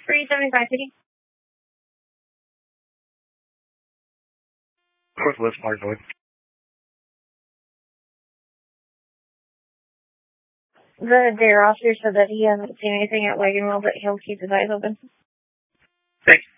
375 City. Northwest Mark North. The dare officer said that he hasn't seen anything at Wagon Wheel, but he'll keep his eyes open. Thanks.